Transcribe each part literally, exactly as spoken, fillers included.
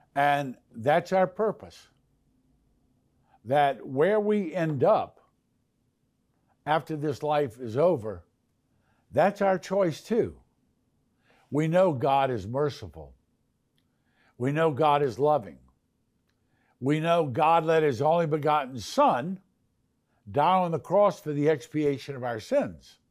And that's our purpose. That where we end up after this life is over, that's our choice too. We know God is merciful. We know God is loving. We know God let his only begotten Son die on the cross for the expiation of our sins.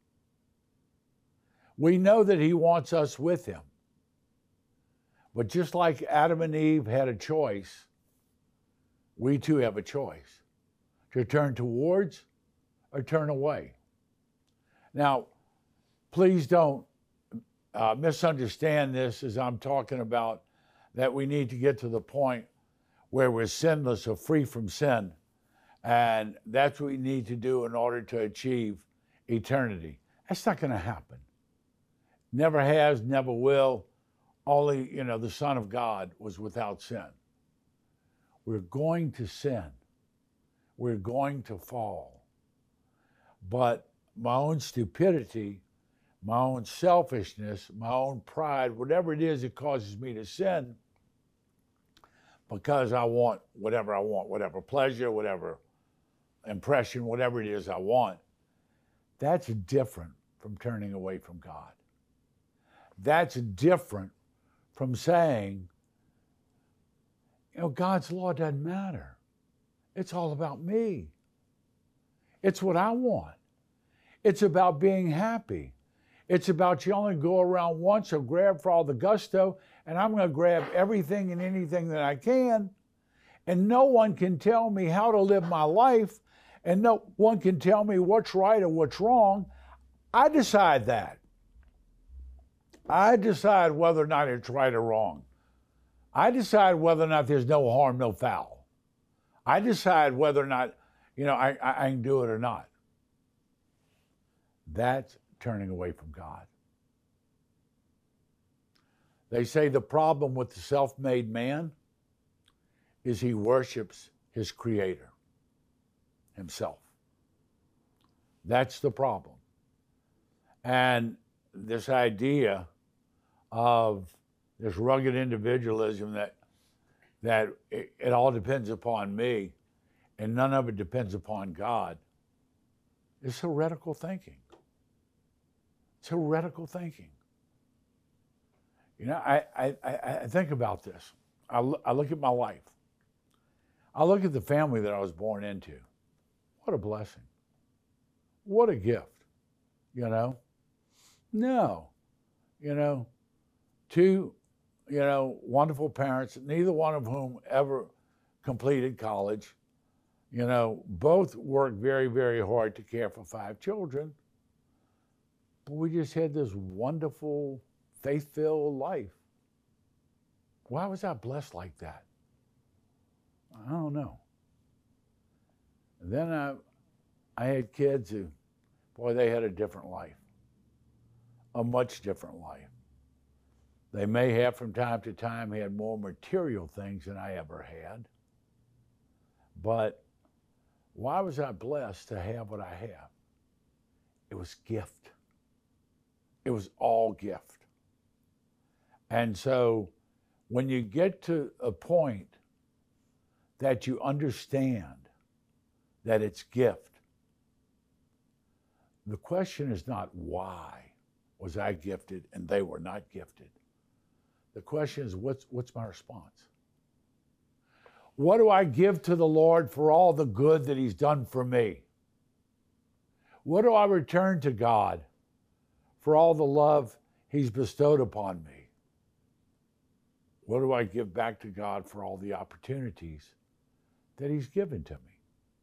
We know that he wants us with him. But just like Adam and Eve had a choice, we too have a choice to turn towards or turn away. Now, please don't uh, misunderstand this as I'm talking about that we need to get to the point where we're sinless or free from sin. And that's what we need to do in order to achieve eternity. That's not going to happen. Never has, never will. Only, you know, the Son of God was without sin. We're going to sin. We're going to fall. But my own stupidity, my own selfishness, my own pride, whatever it is that causes me to sin, because I want whatever I want, whatever pleasure, whatever impression, whatever it is I want, that's different from turning away from God. That's different from saying, you know, God's law doesn't matter. It's all about me. It's what I want. It's about being happy. It's about you only go around once or grab for all the gusto, and I'm going to grab everything and anything that I can, and no one can tell me how to live my life, and no one can tell me what's right or what's wrong. I decide that. I decide whether or not it's right or wrong. I decide whether or not there's no harm, no foul. I decide whether or not, you know, I, I, I can do it or not. That's turning away from God. They say the problem with the self-made man is he worships his creator, himself. That's the problem. And this idea of this rugged individualism that that it, it all depends upon me and none of it depends upon God is heretical thinking. It's heretical thinking. You know, I, I, I think about this. I, I look at my life. I look at the family that I was born into. What a blessing. What a gift, you know? No, you know, two, you know, wonderful parents, neither one of whom ever completed college. You know, both worked very, very hard to care for five children. But we just had this wonderful, faith-filled life. Why was I blessed like that? I don't know. And then I, I had kids who, boy, they had a different life, a much different life. They may have from time to time had more material things than I ever had. But why was I blessed to have what I have? It was gift. It was all gift. And so when you get to a point that you understand that it's gift, the question is not why was I gifted and they were not gifted. The question is, what's, what's my response? What do I give to the Lord for all the good that he's done for me? What do I return to God for all the love he's bestowed upon me? What do I give back to God for all the opportunities that he's given to me?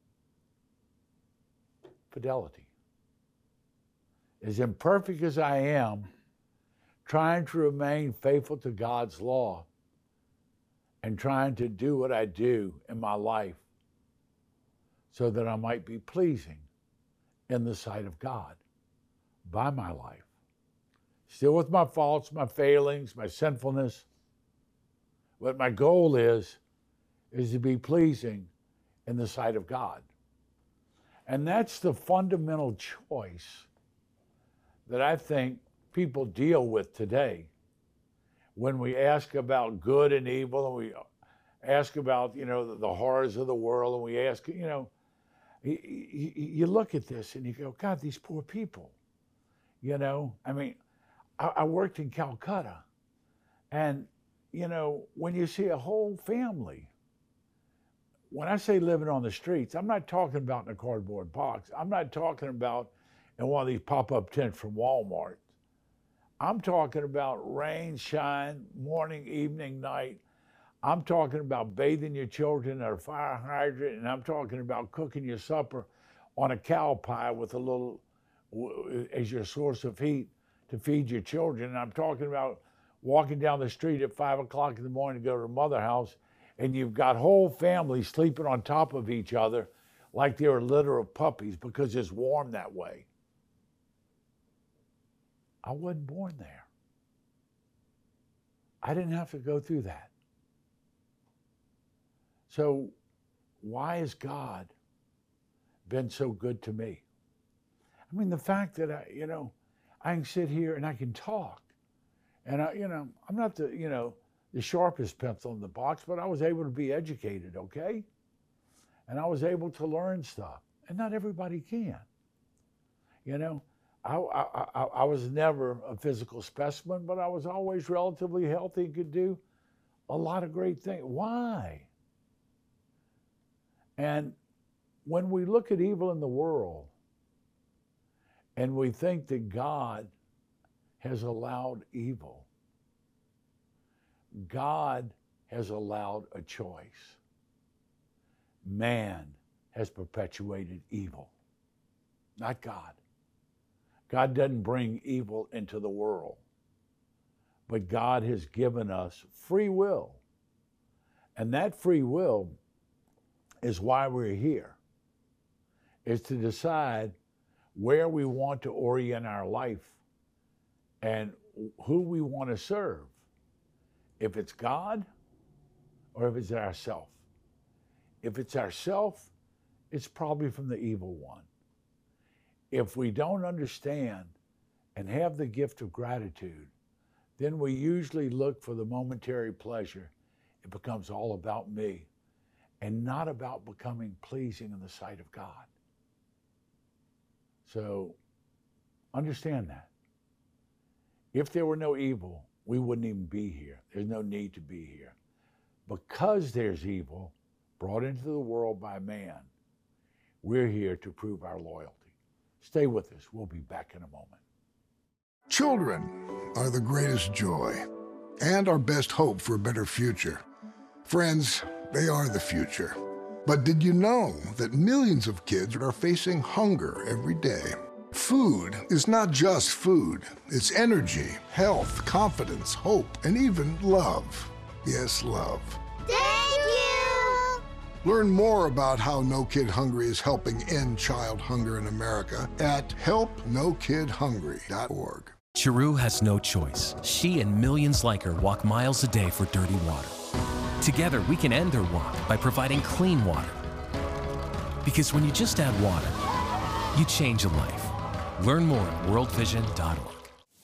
Fidelity. As imperfect as I am, trying to remain faithful to God's law and trying to do what I do in my life so that I might be pleasing in the sight of God by my life. Still with my faults, my failings, my sinfulness. What my goal is, is to be pleasing in the sight of God. And that's the fundamental choice that I think people deal with today when we ask about good and evil, and we ask about, you know, the, the horrors of the world, and we ask, you know, you, you, you look at this and you go, God, these poor people, you know. I mean, I, I worked in Calcutta, and, you know, when you see a whole family, when I say living on the streets, I'm not talking about in a cardboard box. I'm not talking about in one of these pop-up tents from Walmart. I'm talking about rain, shine, morning, evening, night. I'm talking about bathing your children at a fire hydrant, and I'm talking about cooking your supper on a cow pie with a little, as your source of heat to feed your children. And I'm talking about walking down the street at five o'clock in the morning to go to the mother house, and you've got whole families sleeping on top of each other like they're a litter of puppies because it's warm that way. I wasn't born there. I didn't have to go through that. So why has God been so good to me? I mean, the fact that I, you know, I can sit here and I can talk, and I, you know, I'm not the, you know, the sharpest pencil in the box, but I was able to be educated, okay? And I was able to learn stuff, and not everybody can. You know, I, I, I, I was never a physical specimen, but I was always relatively healthy and could do a lot of great things. Why? And when we look at evil in the world and we think that God has allowed evil, God has allowed a choice. Man has perpetuated evil, not God. God doesn't bring evil into the world, but God has given us free will. And that free will is why we're here, is to decide where we want to orient our life and who we want to serve. If it's God or if it's ourself. If it's ourself, it's probably from the evil one. If we don't understand and have the gift of gratitude, then we usually look for the momentary pleasure. It becomes all about me and not about becoming pleasing in the sight of God. So understand that. If there were no evil, we wouldn't even be here. There's no need to be here. Because there's evil brought into the world by man, we're here to prove our loyalty. Stay with us. We'll be back in a moment. Children are the greatest joy and our best hope for a better future. Friends, they are the future. But did you know that millions of kids are facing hunger every day? Food is not just food. It's energy, health, confidence, hope, and even love. Yes, love. Thank you! Learn more about how No Kid Hungry is helping end child hunger in America at help no kid hungry dot org. Chiru has no choice. She and millions like her walk miles a day for dirty water. Together, we can end their walk by providing clean water. Because when you just add water, you change a life. Learn more at world vision dot org.